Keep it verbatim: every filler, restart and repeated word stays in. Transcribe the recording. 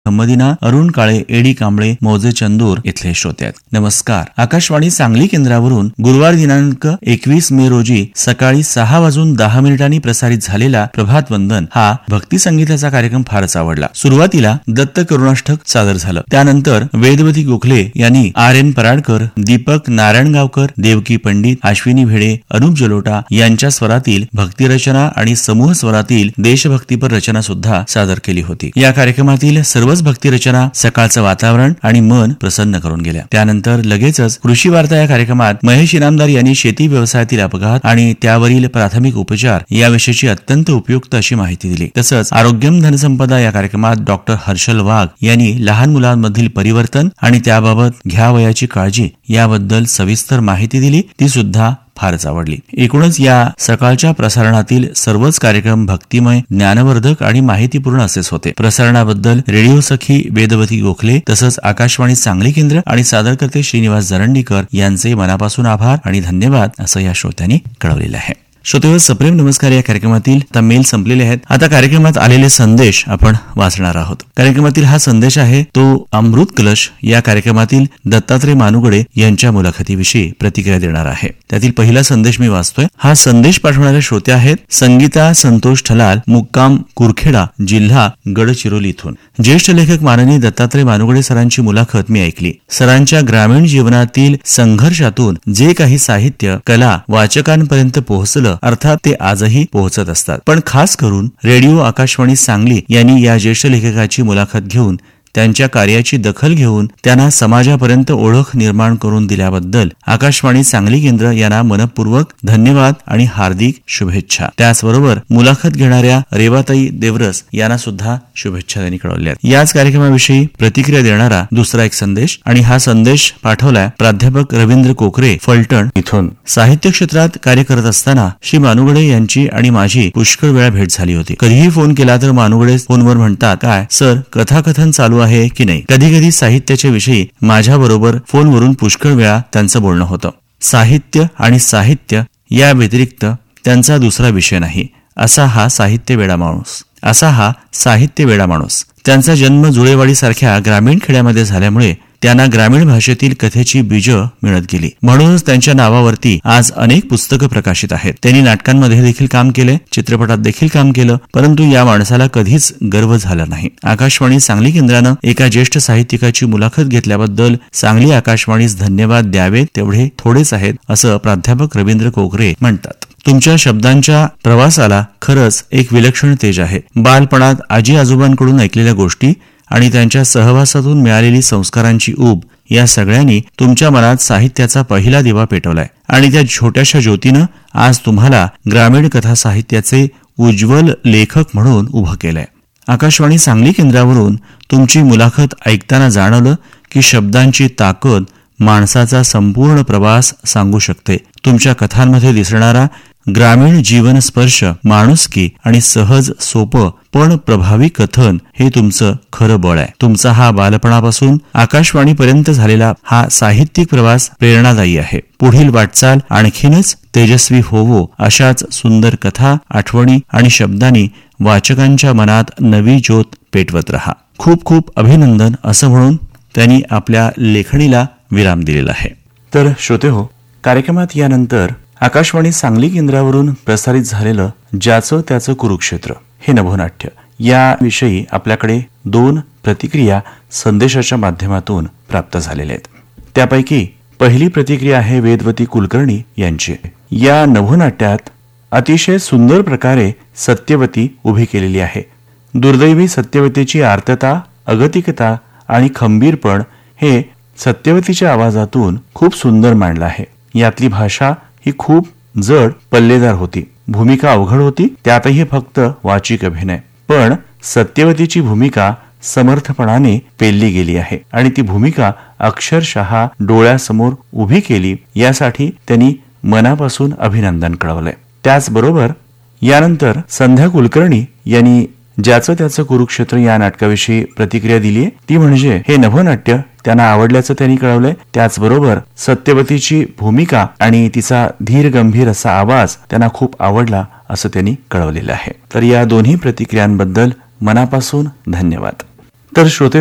मदिना, अरुण काळे, eddy Kamble, मौजे चंदूर इथले श्रोते आहेत. नमस्कार. आकाशवाणी सांगली केंद्रावरून गुरुवार दिनांक एकवीस मे रोजी सकाळी सहा वाजून दहा मिनिटांनी प्रसारित झालेला प्रभात वंदन हा भक्ती संगीताचा कार्यक्रम फारच आवडला. सुरुवातीला दत्त करुणाष्टक सादर झालं. त्यानंतर वेदवती गोखले यांनी आर एन पराडकर, दीपक नारायणगावकर, देवकी पंडित, अश्विनी भेडे, अनुप जलोटा यांच्या स्वरातील भक्तिरचना आणि समूह स्वरातील देशभक्तीपर रचना सुद्धा सादर केली होती. या कार्यक्रमातील सर्वच भक्ती रचना सकाळचं वातावरण आणि मन प्रसन्न करून गेल्या. त्यानंतर लगेचच कृषी वार्ता या कार्यक्रमात महेश इनामदार यांनी शेती व्यवसायातील अपघात आणि त्यावरील प्राथमिक उपचार याविषयीची अत्यंत उपयुक्त अशी माहिती दिली. तसंच आरोग्यम धनसंपदा या कार्यक्रमात डॉक्टर हर्षल वाघ यांनी लहान मुलांमधील परिवर्तन आणि त्याबाबत घ्यावयाची काळजी याबद्दल सविस्तर माहिती दिली. ती सुद्धा फारच आवडली. एकूणच या सकाळच्या प्रसारणातील सर्वच कार्यक्रम भक्तिमय, ज्ञानवर्धक आणि माहितीपूर्ण असेच होते. प्रसारणाबद्दल रेडिओ सखी वेदवती गोखले तसंच आकाशवाणी सांगली केंद्र आणि सादरकर्ते श्रीनिवास जरंडीकर यांचे मनापासून आभार आणि धन्यवाद असं या श्रोत्यांनी कळवलेलं आहे. श्रोतेहो, सप्रेम नमस्कार या कार्यक्रमातील आता मेल संपलेले आहेत. आता कार्यक्रमात आलेले संदेश आपण वाचणार आहोत. कार्यक्रमातील हा संदेश आहे तो अमृत कलश या कार्यक्रमातील दत्तात्रय मानुगडे यांच्या मुलाखतीविषयी प्रतिक्रिया देणार आहे. त्यातील पहिला संदेश मी वाचतोय. हा संदेश पाठवणाऱ्या श्रोत्या आहेत संगीता संतोष ठलाल, मुक्काम कुरखेडा, जिल्हा गडचिरोली इथून. ज्येष्ठ लेखक माननीय दत्तात्रय मानुगडे सरांची मुलाखत मी ऐकली. सरांच्या ग्रामीण जीवनातील संघर्षातून जे काही साहित्य, कला वाचकांपर्यंत पोहोचलं, अर्थात ते आजही पोहोचत असतात. पण खास करून रेडिओ आकाशवाणी सांगली यांनी या ज्येष्ठ लेखकाची मुलाखत घेऊन त्यांच्या कार्याची दखल घेऊन त्यांना समाजापर्यंत ओळख निर्माण करून दिल्याबद्दल आकाशवाणी सांगली केंद्र यांना मनपूर्वक धन्यवाद आणि हार्दिक शुभेच्छा. त्याचबरोबर मुलाखत घेणाऱ्या रेवाताई देवरस यांना सुद्धा शुभेच्छा त्यांनी कळवल्या. याच कार्यक्रमाविषयी प्रतिक्रिया देणारा दुसरा एक संदेश आणि हा संदेश पाठवलाय प्राध्यापक रवींद्र कोकरे, फलटण इथून. साहित्य क्षेत्रात कार्य करत असताना श्री मानुगडे यांची आणि माझी पुष्कळ वेळा भेट झाली होती. कधीही फोन केला तर मानुगडे फोनवर म्हणतात, काय सर कथाकथन चालू आहे की नाही. कधी कधी साहित्याच्या विषयी माझ्या बरोबर फोनवरून पुष्कळ वेळा त्यांचं बोलणं होतं. साहित्य आणि साहित्य या व्यतिरिक्त त्यांचा दुसरा विषय नाही, असा हा साहित्य वेडा माणूस असा हा साहित्य वेडा माणूस त्यांचा जन्म जुळेवाडी सारख्या ग्रामीण खेड्यामध्ये झाल्यामुळे त्यांना ग्रामीण भाषेतील कथेची बीजं मिळत गेली. म्हणूनच त्यांच्या नावावरती आज अनेक पुस्तकं प्रकाशित आहेत. त्यांनी नाटकांमध्ये देखील काम केले, चित्रपटात देखील काम केलं, परंतु या माणसाला कधीच गर्व झाला नाही. आकाशवाणी सांगली केंद्रानं एका ज्येष्ठ साहित्यिकाची मुलाखत घेतल्याबद्दल सांगली आकाशवाणीस धन्यवाद द्यावेत तेवढे थोडेच आहेत, असं प्राध्यापक रवींद्र कोकरे म्हणतात. तुमच्या शब्दांच्या प्रवासाला खरंच एक विलक्षण तेज आहे. बालपणात आजी आजोबांकडून ऐकलेल्या गोष्टी आणि त्यांच्या सहवासातून मिळालेली संस्कारांची ऊब या सगळ्यांनी तुमच्या मनात साहित्याचा पहिला दिवा पेटवलाय आणि त्या छोट्याशा ज्योतीनं आज तुम्हाला ग्रामीण कथा साहित्याचे उज्ज्वल लेखक म्हणून उभं केलंय. आकाशवाणी सांगली केंद्रावरून तुमची मुलाखत ऐकताना जाणवलं की शब्दांची ताकद माणसाचा संपूर्ण प्रवास सांगू शकते. तुमच्या कथांमध्ये दिसणारा ग्रामीण जीवन स्पर्श, माणुसकी आणि सहज सोपं पण प्रभावी कथन हे तुमचं खरं बळ आहे. तुमचा हा बालपणापासून आकाशवाणीपर्यंत झालेला हा साहित्यिक प्रवास प्रेरणादायी आहे. पुढील वाटचाल आणखीनच तेजस्वी होवो अशाच सुंदर कथा, आठवणी आणि शब्दांनी वाचकांच्या मनात नवी ज्योत पेटवत रहा. खूप खूप अभिनंदन असं म्हणून त्यांनी आपल्या लेखणीला विराम दिलेला आहे. तर श्रोतेहो, कार्यक्रमात यानंतर आकाशवाणी सांगली केंद्रावरून प्रसारित झालेलं ज्याचं त्याचं कुरुक्षेत्र हे नभोनाट्य याविषयी आपल्याकडे दोन प्रतिक्रिया संदेशाच्या माध्यमातून प्राप्त झालेल्या आहेत. त्यापैकी पहिली प्रतिक्रिया आहे वेदवती कुलकर्णी यांची. या नभोनाट्यात अतिशय सुंदर प्रकारे सत्यवती उभी केलेली आहे. दुर्दैवी सत्यवतीची आर्तता, अगतिकता आणि खंबीरपण हे सत्यवतीच्या आवाजातून खूप सुंदर मांडलं आहे. यातली भाषा ही खूप जड पल्लेदार होती. भूमिका अवघड होती, त्यातही फक्त वाचिक अभिनय. पण सत्यवतीची भूमिका समर्थपणाने पेलली गेली आहे आणि ती भूमिका अक्षरशः डोळ्यासमोर उभी केली, यासाठी त्यांनी मनापासून अभिनंदन कळवलंय. त्याचबरोबर यानंतर संध्या कुलकर्णी यांनी ज्याचं त्याचं कुरुक्षेत्र या नाटकाविषयी प्रतिक्रिया दिलीय. ती म्हणजे हे नभोनाट्य त्यांना आवडल्याचं त्यांनी कळवलंय. त्याचबरोबर सत्यवतीची भूमिका आणि तिचा धीर गंभीर असा आवाज त्यांना खूप आवडला असं त्यांनी कळवलेलं आहे. तर या दोन्ही प्रतिक्रियांबद्दल मनापासून धन्यवाद. तर श्रोते